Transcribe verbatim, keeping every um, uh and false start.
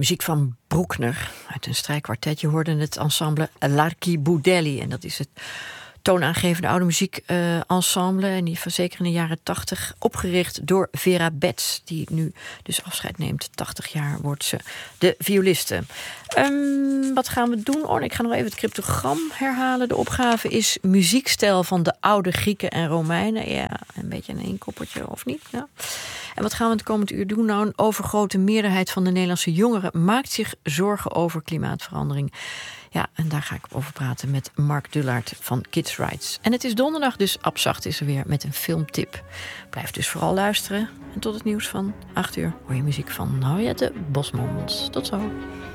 Muziek van Bruckner uit een strijkkwartet. Je hoorde het ensemble L'Archiboudelli. En dat is het toonaangevende oude muziekensemble. Uh, en die van zeker in de jaren tachtig opgericht door Vera Betts. Die nu dus afscheid neemt. tachtig jaar wordt ze de violiste. Um, wat gaan we doen? Oh, ik ga nog even het cryptogram herhalen. De opgave is muziekstijl van de oude Grieken en Romeinen. Ja, een beetje een inkoppertje of niet? Ja. En wat gaan we het komend uur doen? Nou, een overgrote meerderheid van de Nederlandse jongeren maakt zich zorgen over klimaatverandering. Ja, en daar ga ik over praten met Mark Dullaert van Kids Rights. En het is donderdag, dus Abzacht is er weer met een filmtip. Blijf dus vooral luisteren. En tot het nieuws van acht uur hoor je muziek van Henriette Bosmans. Tot zo.